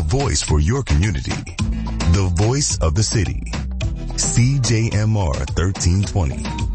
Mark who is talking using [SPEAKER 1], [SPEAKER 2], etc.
[SPEAKER 1] the voice for your community. The voice of the city. CJMR 1320.